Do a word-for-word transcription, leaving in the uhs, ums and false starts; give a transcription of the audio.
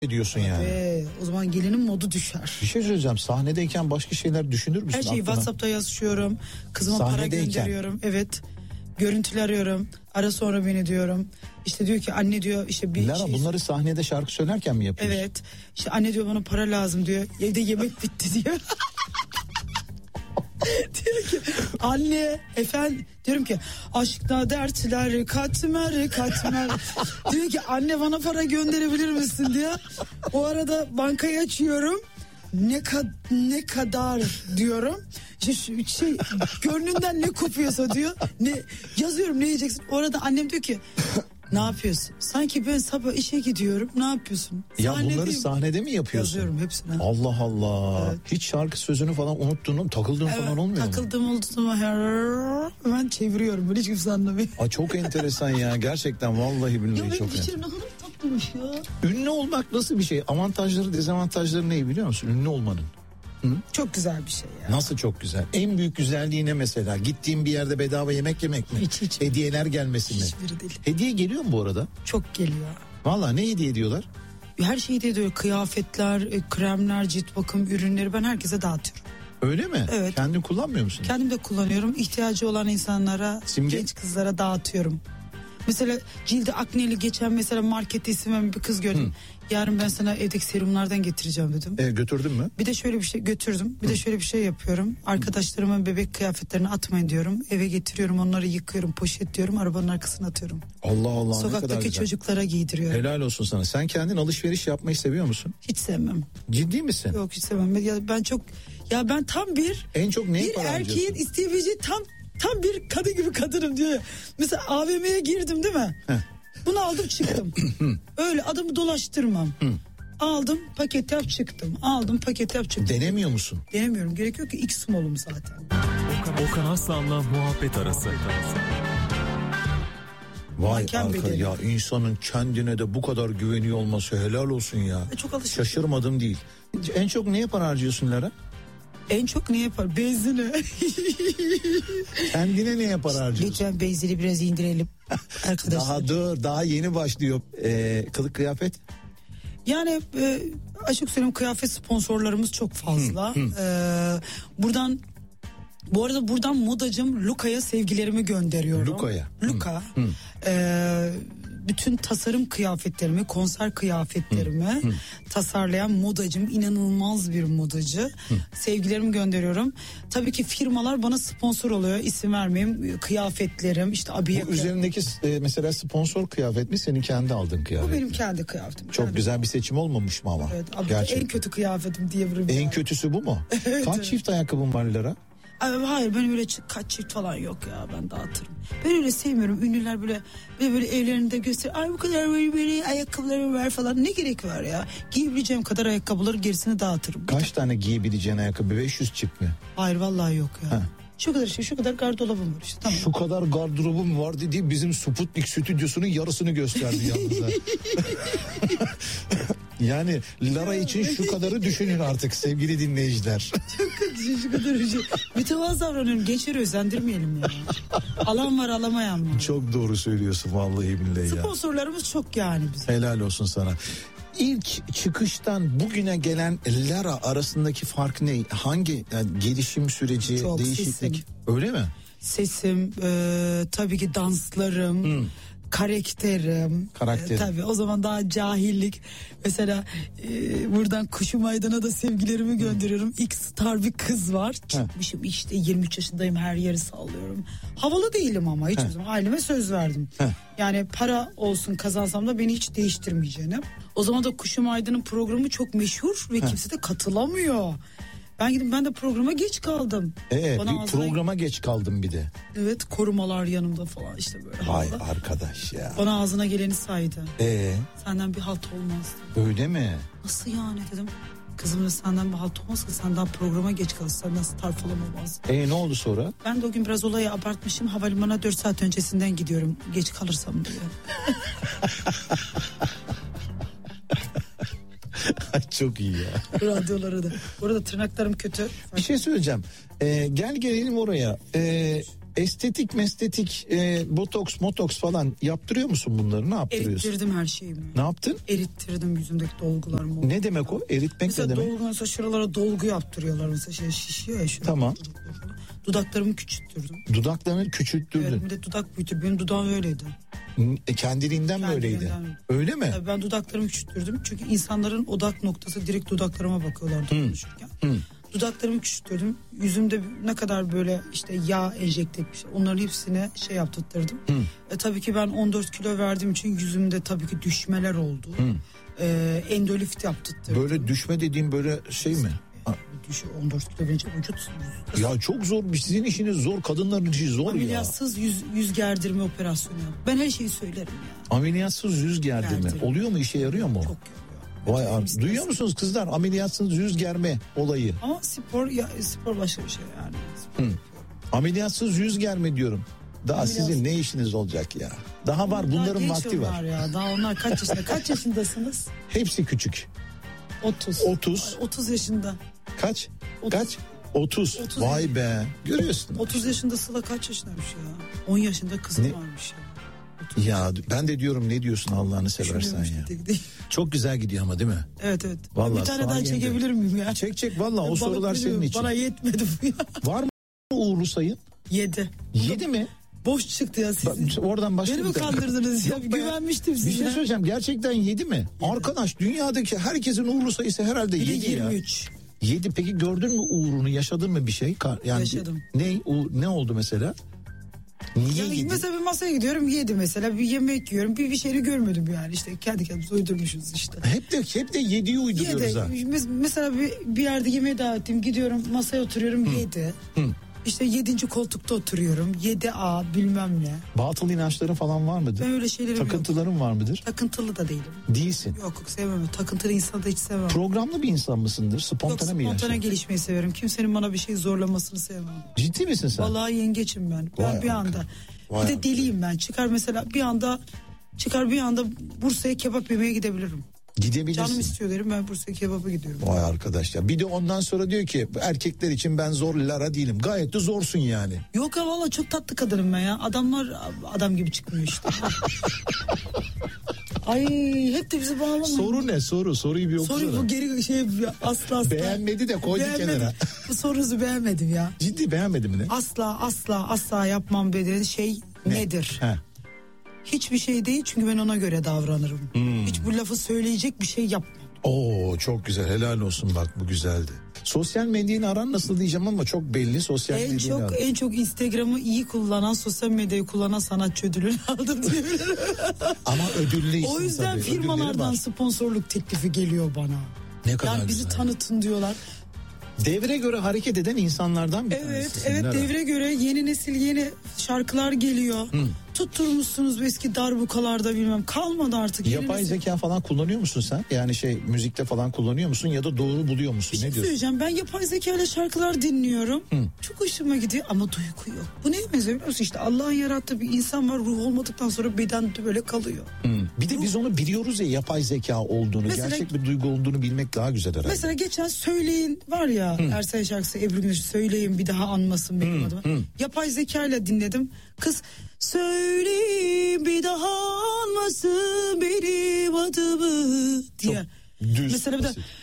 diyorsun yani. Ve o zaman gelinin modu düşer. Bir şey söyleyeceğim. Sahnedeyken başka şeyler düşünür müsün? Her şeyi aklına? WhatsApp'ta yazışıyorum. Kızıma para gönderiyorum. Evet. Görüntüler arıyorum. Ara sonra beni diyorum. İşte diyor ki anne diyor işte bir Lara, şey. bunları sahnede şarkı söylerken mi yapıyorsun? Evet. İşte anne diyor bana para lazım diyor. Evde yemek bitti diyor. Diyor ki anne efendim, diyorum ki aşkta dertler katmer katmer. Diyor ki anne bana para gönderebilir misin diyor. O arada bankayı açıyorum. Ne kad ne kadar diyorum. İşte şey gönlünden ne kopuyorsa diyor. Ne yazıyorum, ne yiyeceksin? Orada annem diyor ki ne yapıyorsun? Sanki ben sabah işe gidiyorum. Ne yapıyorsun? Ya Sahnedeyim. bunları sahnede mi yapıyorsun? Yazıyorum hepsine. Allah Allah. Evet. Hiç şarkı sözünü falan unuttuğun, takıldığın Evet, falan olmuyor mu? takıldığım oldu zaman hemen çeviriyorum. Böyle hiç kimse anlamıyor. Aa, çok enteresan ya. Gerçekten vallahi billahi Ya benim çok fikrim enteresan. ne kadar tatlıymış ya. Ünlü olmak nasıl bir şey? Avantajları, dezavantajları ne biliyor musun? Ünlü olmanın. Hı? Çok güzel bir şey ya. Nasıl çok güzel? En büyük güzelliği ne mesela? Gittiğin bir yerde bedava yemek yemek mi? Hiç, hiç. Hediyeler gelmesi mi? Hiçbiri değil. Hediye geliyor mu bu arada? Çok geliyor. Vallahi ne hediye ediyorlar? Her şeyi de diyor. Kıyafetler, e, kremler, cilt bakım ürünleri ben herkese dağıtıyorum. Öyle mi? Evet. Kendin kullanmıyor musun? Kendim de kullanıyorum. İhtiyacı olan insanlara, Simge? genç kızlara dağıtıyorum. Mesela cildi akneli, geçen mesela markette isimli bir kız gördüm. Hı. Yarın ben sana evdeki serumlardan getireceğim dedim. E, götürdün mü? Bir de şöyle bir şey götürdüm. Bir Hı. de şöyle bir şey yapıyorum. Arkadaşlarımın bebek kıyafetlerini atmayın diyorum. Eve getiriyorum, onları yıkıyorum, poşetliyorum, arabanın arkasına atıyorum. Allah Allah, ne kadar sokaktaki güzel. çocuklara giydiriyorum. Helal olsun sana. Sen kendin alışveriş yapmayı seviyor musun? Hiç sevmem. Ciddi misin? Yok, hiç sevmem. Ya ben çok ya ben tam bir En çok neye bir para erkeğin harcıyorsun? isteyebileceği tam tam bir kadın gibi kadınım diyor. Mesela A V M'ye girdim değil mi? Heh. Bunu aldım çıktım. Öyle adamı dolaştırmam. Hı. Aldım paket yap çıktım. Aldım paket yap çıktım. Denemiyor musun? Denemiyorum. Gerek yok ki, X small'um zaten. Okan, Okan Aslan'la muhabbet arası. Vay Manken arka bedeni. ya, insanın kendine de bu kadar güveniyor olması helal olsun ya. E, çok alışık. Şaşırmadım değil. En çok neye para harcıyorsun Lara? En çok ne yapar? Benzine. Kendine neye para harcıyorsun? Lütfen benzini biraz indirelim arkadaşlar. Daha dur, daha yeni başlıyor. Ee, kılık kıyafet? Yani e, açık söyleyeyim, kıyafet sponsorlarımız çok fazla. Hı, hı. Ee, buradan bu arada buradan modacım Luka'ya sevgilerimi gönderiyorum. Luka'ya. Luka. Hı, hı. E, bütün tasarım kıyafetlerimi, konser kıyafetlerimi hı, hı. tasarlayan modacım, inanılmaz bir modacı. Hı. Sevgilerimi gönderiyorum. Tabii ki firmalar bana sponsor oluyor. İsim vermeyeyim. Kıyafetlerim, işte abiye. Bu üzerindeki e, mesela sponsor kıyafet mi, senin kendi aldığın kıyafet Bu mi? benim kendi kıyafetim. Çok kendi. güzel bir seçim olmamış mı ama? Evet, abi gerçekten. en kötü kıyafetim diyebilirim. En yani. kötüsü bu mu? Evet, Kaç evet. çift ayakkabın var Lara? Ay, hayır, ben öyle ç- kaç çift falan yok ya, ben dağıtırım. Ben öyle sevmiyorum. Ünlüler böyle böyle, böyle evlerinde göster. Ay bu kadar böyle, böyle ayakkabılarım var falan. Ne gerek var ya? Giyebileceğim kadar ayakkabıları, gerisini dağıtırım. Kaç tane giyebileceğin ayakkabı? beş yüz çift mi? Hayır vallahi yok ya. Ha. Şu kadar şey, şu kadar gardırobum var işte, tamam. Şu kadar gardırobum var dediği bizim Sputnik stüdyosunun yarısını gösterdi yalnız. Yani Lara için şu kadarı düşünün artık sevgili dinleyiciler. Çok kötü şu kadar şey. Mütevazı davranıyorum. Gençleri özendirmeyelim ya. Alan var, alamayan var. Çok doğru söylüyorsun vallahi billahi ya. Sponsorlarımız çok yani bize. Helal olsun sana. İlk çıkıştan bugüne gelen Lara arasındaki fark ne? Hangi yani gelişim süreci, Çok değişiklik? sesim. Öyle mi? Sesim, e, tabii ki danslarım, hmm. karakterim. Karakterim. E, tabii o zaman daha cahillik. Mesela e, buradan Kuşum Aydan'a da sevgilerimi gönderiyorum. İlk star bir kız var. Çıkmışım işte yirmi üç yaşındayım, her yeri sallıyorum. Havalı değilim ama hiç o zaman aileme söz verdim. Heh. Yani para olsun kazansam da beni hiç değiştirmeyeceğini. O zaman da Kuşum Aydan'ın programı çok meşhur ve Heh. kimse de katılamıyor. Ben gidip ben de programa geç kaldım. Ee, Bana bir ağzına... programa geç kaldım bir de. Evet, korumalar yanımda falan işte böyle. Vay havalı. arkadaş ya. Bana ağzına geleni saydı. Ee, Senden bir halt olmazdı. öyle mi? Nasıl yani dedim. Kızım da senden bir halt olmazsa sen daha programa geç kalırsın. Sen nasıl tarif olamaz. Ee, ne oldu sonra? Ben de o gün biraz olayı abartmışım. Havalimanına dört saat öncesinden gidiyorum. Geç kalırsam diye. Çok iyi ya. Radyoları da. Bu arada tırnaklarım kötü. Bir şey söyleyeceğim. Ee, gel gelelim oraya. Ee, estetik mestetik e, botoks motoks falan yaptırıyor musun bunları? Ne yaptırıyorsun? Erittirdim her şeyimi. Ne yaptın? Erittirdim yüzümdeki dolgular mı? Ne demek o? Eritmek mesela ne demek? Dolgu, mesela şuralara dolgu yaptırıyorlar. Mesela şey şişiyor ya. Şurada. Tamam. Dudaklarımı küçülttürdüm. Dudaklarını küçülttürdün. Evet, bir de dudak büyütü. Benim dudağım öyleydi. E, kendiliğinden mi öyleydi? Kendiliğinden. Öyle mi? Yani ben dudaklarımı küçülttürdüm. Çünkü insanların odak noktası direkt dudaklarıma bakıyorlardı konuşurken. Hı. Dudaklarımı küçülttürdüm. Yüzümde ne kadar böyle işte yağ enjekte etmiş. Onların hepsine şey yaptırttırdım. E, tabii ki ben on dört kilo verdiğim için yüzümde tabii ki düşmeler oldu. E, endolift yaptırttırdım. Böyle düşme dediğim böyle şey mi? Düş, on dört kilo bence vücut. Ya çok zor. Sizin işiniz zor. Kadınların işi zor ya. Ameliyatsız yüz, yüz gerdirme operasyonu yap. Ben her şeyi söylerim ya. Ameliyatsız yüz gerdirme. Gerdirme. Oluyor mu? İşe yarıyor mu? Çok Vay yarıyor. ar- Duyuyor musunuz kızlar? Ameliyatsız yüz germe olayı. Ama spor ya spor başka bir şey yani. Spor. Ameliyatsız yüz germe diyorum. Daha Ameliyat- sizin ne işiniz olacak ya? Daha var, Daha bunların genç vakti onlar var. Ya. Daha onlar kaç yaşında? Kaç yaşındasınız? Hepsi küçük. otuz. otuz. otuz yaşında. Kaç? Otuz. Kaç? otuz. otuz. Vay be. Görüyorsun. otuz yaşında Sıla kaç yaşındaymış ya? on yaşında kızım Ne? varmış ya. otuz. Ya ben de diyorum ne diyorsun Allah'ını seversen Düşünüyormuş ya. tek tek. Çok güzel gidiyor ama değil mi? Evet evet. Vallahi bir tane daha sayende. çekebilir miyim ya? Çek çek valla o Balık sorular biliyorum, senin için. Bana yetmedi bu ya. Var mı uğurlu sayın? Yedi. Yedi mi? Boş çıktı ya sizin. Bak, oradan başka Beni mi bir tane- kandırdınız ya? Yok be. Güvenmiştim Bir size. şey söyleyeceğim, gerçekten yedi mi? Arkadaş dünyadaki herkesin uğurlu sayısı herhalde Bir de yedi ya. yirmi üç. Yedi. Peki gördün mü uğrunu, yaşadın mı bir şey? Ka- Yani Yaşadım. Ne u- ne oldu mesela? Niye Yani yedi? mesela bir masaya gidiyorum yedi mesela bir yemek yiyorum bir bir şeyi görmedim yani işte kendi kendimize uydurmuşuz işte. Hep de hep de yediyi uyduruyoruz Yedi. ha. Mes- Mesela bir, bir yerde yemeğe davet ettim gidiyorum masaya oturuyorum yedi. Hı. İşte yedinci koltukta oturuyorum yedi A bilmem ne. Batıl inançların falan var mıdır? Ben öyle şeylerim yok. Takıntıların var mıdır? Takıntılı da değilim. Değilsin. Yok yok sevmem. Takıntılı insanı da hiç sevmem. Programlı bir insan mısındır? Yok Spontane mi spontane yaşar? gelişmeyi severim. Kimsenin bana bir şey zorlamasını sevmem. Ciddi misin sen? Vallahi yengeçim ben. Ben Vay bir arkadaş. anda. Vay bir de arkadaş. deliyim ben. Çıkar mesela bir anda çıkar bir anda Bursa'ya kebap yemeye gidebilirim. Gidebilirsin. Canım istiyor derim ben Bursa'ya kebaba gidiyorum. Vay arkadaş ya. Bir de ondan sonra diyor ki erkekler için ben zor Lara değilim. Gayet de zorsun yani. Yok ya valla çok tatlı kadınım ben ya. Adamlar adam gibi çıkmıyor işte. Ay hep de bizi bağlamayın. Soru ne soru? Soruyu bir okusana. Soru bu geri şey yapıyor. Asla asla. Beğenmedi de koydu Beğenmedim. kenara. Bu sorunuzu beğenmedim ya. Ciddi beğenmedin mi ne? Asla asla asla yapmam dediğin şey Ne? nedir? He. Hiçbir şey değil çünkü ben ona göre davranırım. Hmm. Hiç bu lafı söyleyecek bir şey yapmam. Oo çok güzel, helal olsun, bak bu güzeldi. Sosyal medyanın aran nasıl diyeceğim ama çok belli sosyal En medyanın aran. çok en çok Instagram'ı iyi kullanan, sosyal medyayı kullanan sanatçı ödülünü aldım diyebilirim. Ama ödüllü isim O yüzden tabii, firmalardan ödülleri var. sponsorluk teklifi geliyor bana. Ne kadar Yani bizi güzel. tanıtın diyorlar. Devre göre hareket eden insanlardan bir Evet, tanesisin, evet Lara. devre göre yeni nesil yeni şarkılar geliyor. Tutturmuşsunuz bu eski darbukalarda bilmem kalmadı artık. Yeni Yapay nesil- zeka falan kullanıyor musun sen? Yani şey müzikte falan kullanıyor musun ya da doğru buluyor musun? Bir şey Ne diyorsun? söyleyeceğim, ben yapay zeka ile şarkılar dinliyorum. Çok hoşuma gidiyor ama duygu yok. Bu neye benziyor biliyor musun? İşte Allah'ın yarattığı bir insan var, ruh olmadıktan sonra beden de böyle kalıyor. Hmm. Bir de biz onu biliyoruz ya, yapay zeka olduğunu, Mesela- gerçek bir duygu olduğunu bilmek daha güzel herhalde. Mesela geçen Söyleyin var ya, Ersel şarkısı Ebru Güneş, Söyleyin bir daha anmasın benim adımı. Yapay zeka ile dinledim. Kız söyleyin bir daha anmasın benim adımı diye. düz, Mesela bir de basit.